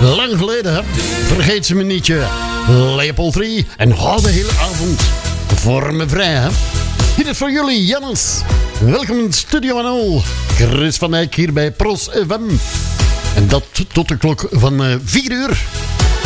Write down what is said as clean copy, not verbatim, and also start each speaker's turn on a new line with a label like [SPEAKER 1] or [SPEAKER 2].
[SPEAKER 1] Lang geleden, hè? Vergeet ze me nietje. Leopold 3 en hou de hele avond voor me vrij, hè? Hier is voor jullie, Jannes. Welkom in Studio NL. Chris van Eyck hier bij Pros FM. En dat tot de klok van 4 uur.